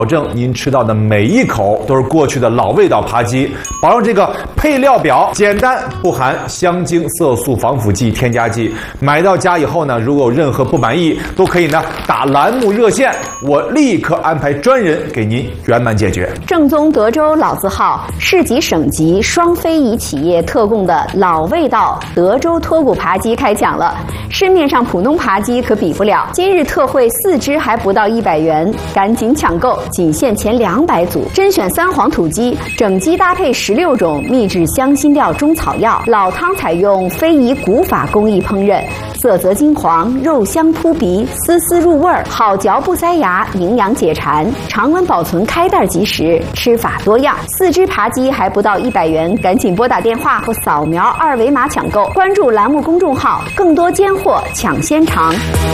保证您吃到的每一口都是过去的老味道扒鸡，保证这个配料表简单，不含香精、色素、防腐剂、添加剂。买到家以后呢，如果有任何不满意，都可以呢打栏目热线，我立刻安排专人给您圆满解决。 正宗德州老字号、市级省级双非遗企业特供的老味道德州脱骨扒鸡开抢了，市面上普通扒鸡可比不了，今日特惠4只还不到100元，赶紧抢购！仅限前200组，甄选3黄土鸡，整鸡搭配16种秘制香辛料中草药，老汤采用非遗古法工艺烹饪，色泽金黄，肉香扑鼻，丝丝入味儿，好嚼不塞牙，营养解馋，常温保存，开袋即食，吃法多样。4只扒鸡还不到100元，赶紧拨打电话或扫描2维码抢购，关注栏目公众号，更多尖货抢先尝。